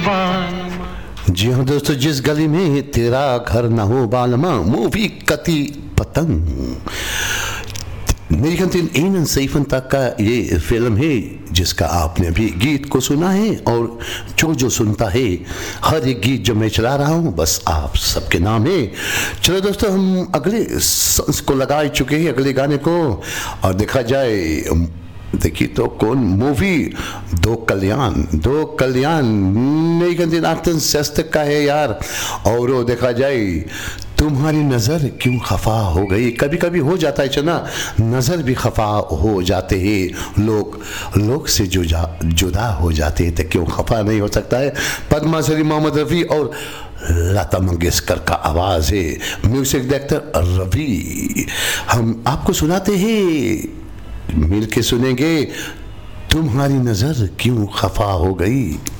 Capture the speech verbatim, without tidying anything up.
बालमा। जी हाँ दोस्तों, जिस गली में तेरा घर ना हो बालमा, मूवी कति पतंग। मेरी खंतीन इन सईफन तक का ये फिल्म है जिसका आपने भी गीत को सुना है, और जो जो सुनता है हर एक गीत जो मैं चला रहा हूँ बस आप सबके नाम है। चलो दोस्तों, हम अगले संस को लगा चुके हैं, अगले गाने को। और देखा जाए, देखिए तो कौन मूवी दो कल्याण, दो कल्याण मेरी खंतीन आतन सस्त का है यार। और वो देखा जाए, तुम्हारी नज़र क्यों खफा हो गई। कभी कभी हो जाता है चना, नज़र भी खफा हो जाते हैं लोग, लोग से जुदा जुदा हो जाते हैं, तो क्यों खफा नहीं हो सकता है। पद्मा श्री, मोहम्मद रफ़ी और लता मंगेशकर का आवाज़ है, म्यूजिक डायरेक्टर रवि। हम आपको सुनाते हैं, मिल के सुनेंगे, तुम्हारी नज़र क्यों खफा हो गई।